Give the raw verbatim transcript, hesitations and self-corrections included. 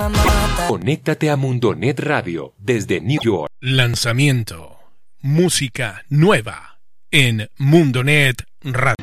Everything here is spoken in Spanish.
Conéctate a Mundonet Radio desde New York. Lanzamiento. Música nueva en Mundonet Radio.